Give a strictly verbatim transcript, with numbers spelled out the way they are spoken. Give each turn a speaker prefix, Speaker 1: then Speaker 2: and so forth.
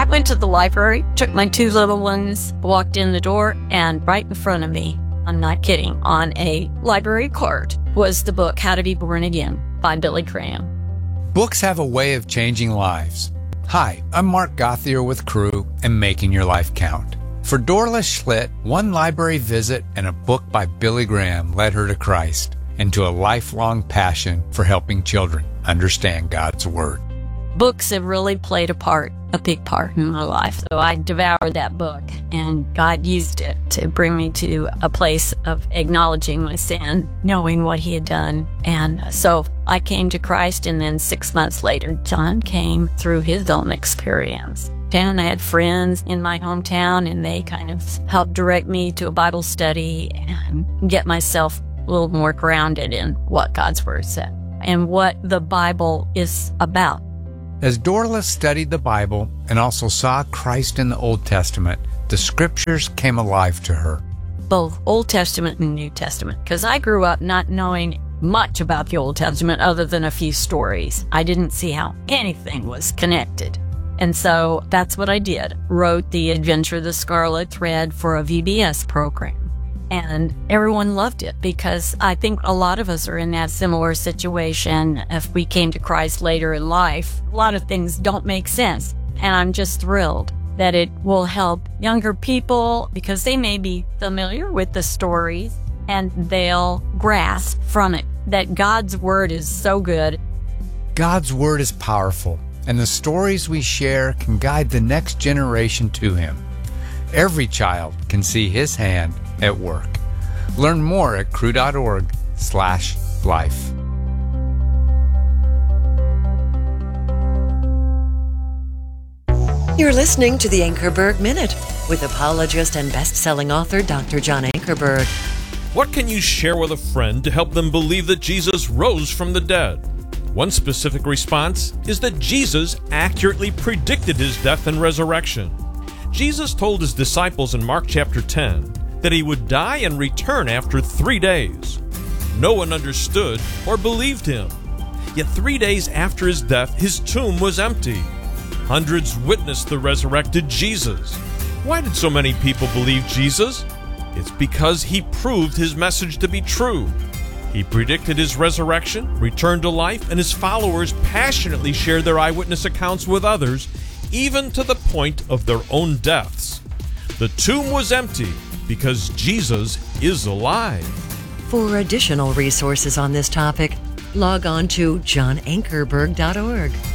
Speaker 1: I went to the library, took my two little ones, walked in the door, and right in front of me, I'm not kidding, on a library card was the book How to Be Born Again by Billy Graham.
Speaker 2: Books have a way of changing lives. Hi, I'm Mark Gothier with Crew and Making Your Life Count. For Dorla Schlitt, one library visit and a book by Billy Graham led her to Christ and to a lifelong passion for helping children understand God's Word.
Speaker 1: Books have really played a part, a big part in my life. So I devoured that book, and God used it to bring me to a place of acknowledging my sin, knowing what He had done. And so I came to Christ, and then six months later, John came through his own experience. And I had friends in my hometown, and they kind of helped direct me to a Bible study and get myself a little more grounded in what God's Word said and what the Bible is about.
Speaker 2: As Dorla studied the Bible and also saw Christ in the Old Testament, the Scriptures came alive to her.
Speaker 1: Both Old Testament and New Testament, because I grew up not knowing much about the Old Testament other than a few stories. I didn't see how anything was connected. And so that's what I did. Wrote The Adventure of the Scarlet Thread for a V B S program. And everyone loved it because I think a lot of us are in that similar situation. If we came to Christ later in life, a lot of things don't make sense. And I'm just thrilled that it will help younger people because they may be familiar with the stories and they'll grasp from it that God's Word is so good.
Speaker 2: God's Word is powerful, and the stories we share can guide the next generation to Him. Every child can see His hand at work. Learn more at crew.org slash life.
Speaker 3: You're listening to the Ankerberg Minute with apologist and best-selling author Doctor John Ankerberg.
Speaker 4: What can you share with a friend to help them believe that Jesus rose from the dead? One specific response is that Jesus accurately predicted his death and resurrection. Jesus told his disciples in Mark chapter ten that he would die and return after three days. No one understood or believed him. Yet three days after his death, his tomb was empty. Hundreds witnessed the resurrected Jesus. Why did so many people believe Jesus? It's because he proved his message to be true. He predicted his resurrection, returned to life, and his followers passionately shared their eyewitness accounts with others, even to the point of their own deaths. The tomb was empty because Jesus is alive.
Speaker 3: For additional resources on this topic, log on to john ankerberg dot org.